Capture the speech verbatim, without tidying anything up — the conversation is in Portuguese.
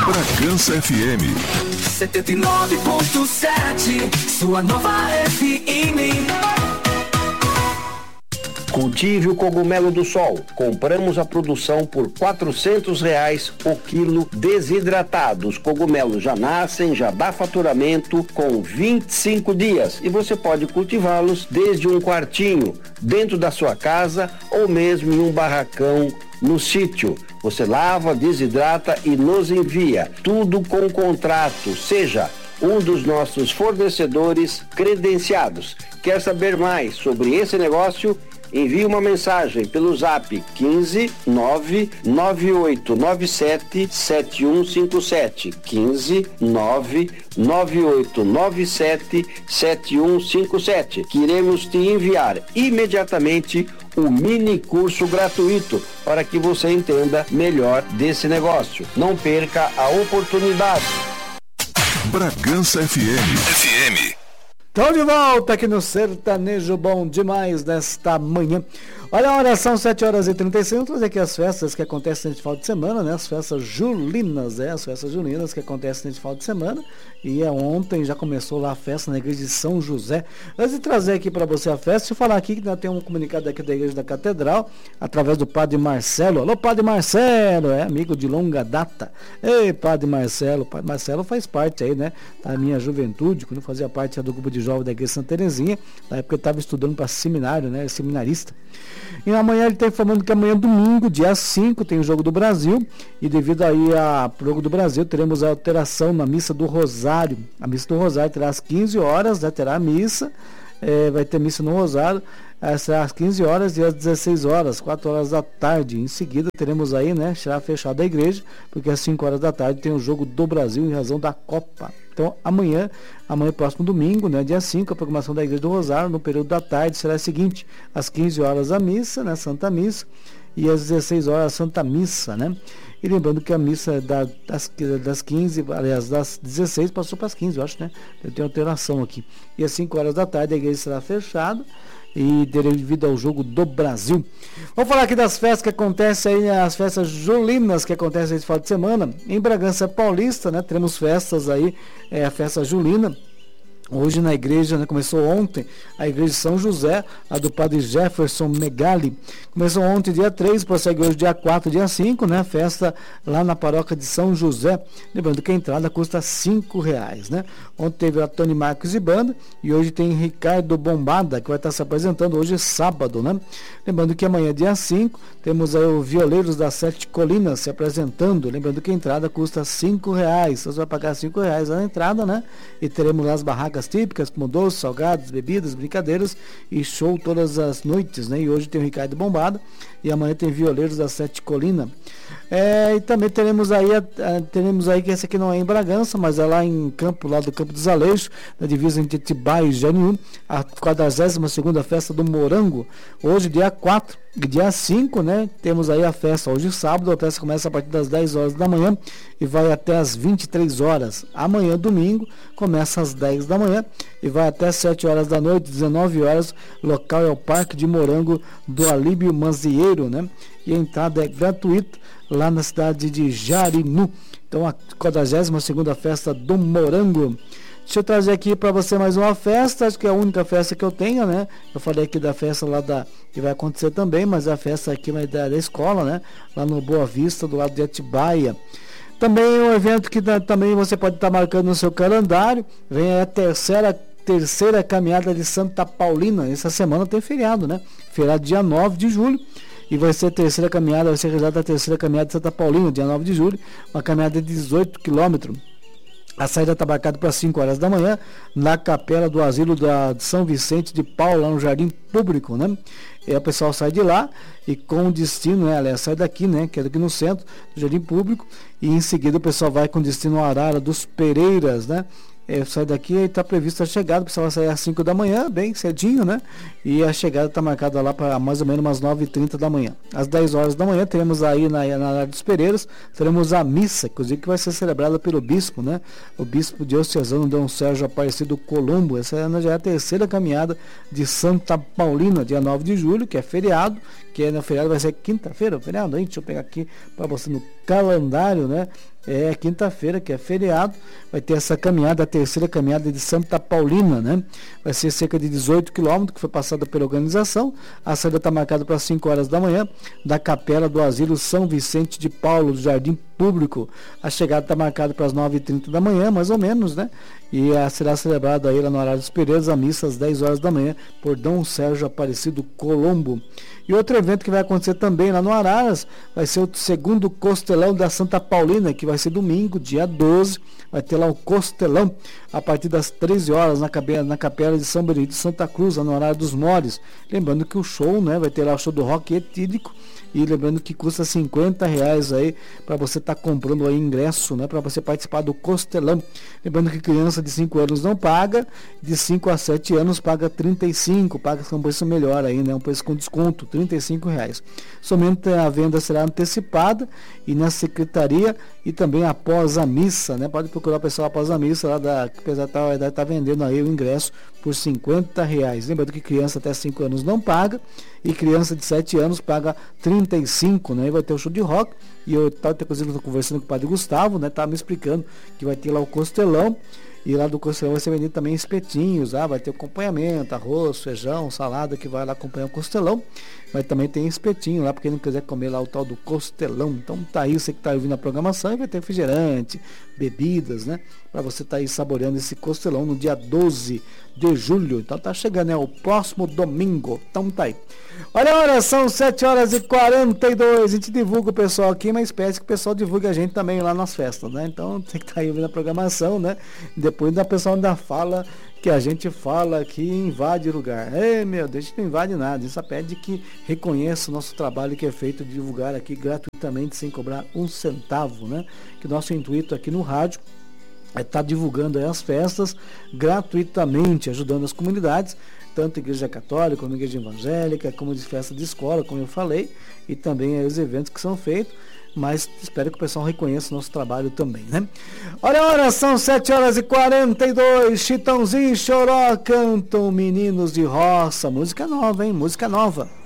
Bragança F M setenta e nove ponto sete, sua nova F M. Cultive o cogumelo do sol. Compramos a produção por quatrocentos reais o quilo desidratado. Os cogumelos já nascem, já dá faturamento com vinte e cinco dias e você pode cultivá-los desde um quartinho, dentro da sua casa ou mesmo em um barracão no sítio. Você lava, desidrata e nos envia. Tudo com contrato, seja um dos nossos fornecedores credenciados. Quer saber mais sobre esse negócio? Envie uma mensagem pelo zap quinze nove nove oito nove sete sete um cinco sete, quinze nove nove oito nove sete sete um cinco sete, que iremos te enviar imediatamente o mini curso gratuito para que você entenda melhor desse negócio. Não perca a oportunidade. Bragança F M. F M. Estão de volta aqui no Sertanejo Bom Demais desta manhã. Olha a hora, são sete horas e trinta e cinco. Vamos trazer aqui as festas que acontecem neste final de semana, né? As festas julinas, é, as festas julinas que acontecem neste final de semana. E é, ontem já começou lá a festa na igreja de São José. Antes de trazer aqui para você a festa, deixa eu falar aqui que ainda tem um comunicado aqui da igreja da Catedral, através do Padre Marcelo. Alô, Padre Marcelo, é amigo de longa data. Ei, Padre Marcelo, Padre Marcelo faz parte aí, né, da minha juventude, quando eu fazia parte do grupo de jovens da igreja Santa Terezinha, na época eu estava estudando para seminário, né, seminarista. E amanhã ele está informando que amanhã, domingo, dia cinco, tem o Jogo do Brasil, e devido aí ao Jogo do Brasil, teremos a alteração na Missa do Rosário. A Missa do Rosário terá às quinze horas, né, terá a missa, é, vai ter missa no Rosário, será às quinze horas e às dezesseis horas, quatro horas da tarde. Em seguida teremos aí, né, será fechada a igreja, porque às cinco horas da tarde tem o Jogo do Brasil em razão da Copa. Então amanhã, amanhã próximo domingo, né, dia cinco, a programação da Igreja do Rosário, no período da tarde, será a seguinte: às quinze horas a missa, né, Santa Missa, e às dezesseis horas a Santa Missa, né? E lembrando que a missa da, das, das quinze, aliás, das dezesseis passou para as quinze, eu acho, né? Eu tenho alteração aqui. E às cinco horas da tarde a igreja será fechada, e devido ao Jogo do Brasil. Vamos falar aqui das festas que acontecem aí, as festas julinas que acontecem esse final de semana. Em Bragança Paulista, né, teremos festas aí, é, a festa julina. Hoje na igreja, né, começou ontem, a igreja de São José, a do padre Jefferson Megali. Começou ontem, dia três, prossegue hoje, dia quatro, dia cinco, né? Festa lá na paróquia de São José. Lembrando que a entrada custa cinco reais, né? Ontem teve a Tony Marcos e banda, e hoje tem Ricardo Bombada, que vai estar se apresentando hoje sábado, né? Lembrando que amanhã, dia cinco, temos aí o Violeiros das Sete Colinas se apresentando. Lembrando que a entrada custa cinco reais. Você vai pagar cinco reais na entrada, né? E teremos lá as barracas típicas, como doces, salgados, bebidas, brincadeiras e show todas as noites, né? E hoje tem o Ricardo Bombada e amanhã tem Violeiros da Sete Colinas. É, e também teremos aí, a, a, teremos aí que esse aqui não é em Bragança, mas é lá em Campo, lá do Campo dos Aleixos, na divisa entre Atibaia e Janiú, a quadragésima segunda festa do Morango, hoje dia quatro. E dia cinco, né, temos aí a festa hoje sábado. A festa começa a partir das dez horas da manhã e vai até as vinte e três horas. Amanhã, domingo, começa às dez da manhã e vai até sete horas da noite, dezenove horas. Local é o Parque de Morango do Alíbio Manzieiro, né? E a entrada é gratuita lá na cidade de Jarinu. Então, a quadragésima segunda festa do Morango. Deixa eu trazer aqui para você mais uma festa, acho que é a única festa que eu tenho, né? Eu falei aqui da festa lá da, que vai acontecer também, mas a festa aqui vai da, da escola, né? Lá no Boa Vista, do lado de Atibaia. Também é um evento que da, também você pode estar tá marcando no seu calendário. Vem aí a terceira, terceira caminhada de Santa Paulina. Essa semana tem feriado, né? Feriado dia nove de julho. E vai ser a terceira caminhada, vai ser realizada a terceira caminhada de Santa Paulina, dia nove de julho. Uma caminhada de dezoito quilômetros. A saída está marcada para cinco horas da manhã, na capela do asilo da, de São Vicente de Paulo, lá no Jardim Público, né? E aí o pessoal sai de lá e com destino, né? Aliás, sai daqui, né? Que é daqui no centro, do Jardim Público, e em seguida o pessoal vai com destino ao Arara dos Pereiras, né? É, sai daqui e está prevista a chegada, o pessoal vai sair às cinco da manhã, bem cedinho, né? E a chegada está marcada lá para mais ou menos umas nove e trinta da manhã. Às dez horas da manhã, teremos aí na, na área dos Pereiras, teremos a missa, inclusive que vai ser celebrada pelo bispo, né? O bispo diocesano Dom Sérgio Aparecido Colombo. Essa já é a terceira caminhada de Santa Paulina, dia nove de julho, que é feriado, que é no feriado, vai ser quinta-feira o feriado, hein? Deixa eu pegar aqui para você no calendário, né? É quinta-feira, que é feriado, vai ter essa caminhada, a terceira caminhada de Santa Paulina, né? Vai ser cerca de dezoito quilômetros, que foi passada pela organização. A saída está marcada para cinco horas da manhã, da capela do Asilo São Vicente de Paulo, do Jardim Público. A chegada está marcada para as nove e trinta da manhã, mais ou menos, né? E a, será celebrada aí lá no horário dos Pereiros, a missa às dez horas da manhã, por Dom Sérgio Aparecido Colombo. E outro evento que vai acontecer também lá no Araras, vai ser o segundo Costelão da Santa Paulina, que vai ser domingo, dia doze, vai ter lá o Costelão, a partir das treze horas, na capela, na capela de São Benedito de Santa Cruz, lá no horário dos Mores. Lembrando que o show, né, vai ter lá o show do rock etílico, e lembrando que custa cinquenta reais aí, para você estar tá comprando aí ingresso, né, para você participar do Costelão. Lembrando que criança de cinco anos não paga, de cinco a sete anos paga trinta e cinco, paga com um preço melhor aí, né, um preço com desconto, trinta e cinco reais. Somente a venda será antecipada e na secretaria e também após a missa, né? Pode procurar o pessoal após a missa lá da, apesar de estar vendendo aí o ingresso por cinquenta reais. Lembrando que criança até cinco anos não paga e criança de sete anos paga trinta e cinco, né? E vai ter o show de rock e eu estava inclusive conversando com o padre Gustavo, né? Tava me explicando que vai ter lá o Costelão. E lá do Costelão vai ser vendido também espetinhos, ah, vai ter acompanhamento, arroz, feijão, salada, que vai lá acompanhar o Costelão. Mas também tem espetinho lá, para quem não quiser comer lá o tal do Costelão. Então tá aí, você que tá ouvindo a programação, e vai ter refrigerante, bebidas, né? Para você tá aí saboreando esse Costelão no dia doze de julho. Então tá chegando, é o próximo domingo. Então tá aí. Olha a hora, são sete horas e quarenta e dois. A gente divulga o pessoal aqui, mas espécie que o pessoal divulgue a gente também lá nas festas, né? Então tem que estar tá aí ouvindo a programação, né? Depois da pessoa ainda fala que a gente fala que invade lugar. Ei, meu Deus, a gente não invade nada. A gente só pede que reconheça o nosso trabalho que é feito de divulgar aqui gratuitamente, sem cobrar um centavo, né? Que o nosso intuito aqui no rádio é estar tá divulgando aí as festas gratuitamente, ajudando as comunidades, tanto a igreja católica, como a igreja evangélica, como de festa de escola, como eu falei, e também aí os eventos que são feitos. Mas espero que o pessoal reconheça o nosso trabalho também, né? Olha a hora, são sete horas e quarenta e dois. Chitãozinho e Choró cantam Meninos de Roça. Música nova, hein? Música nova.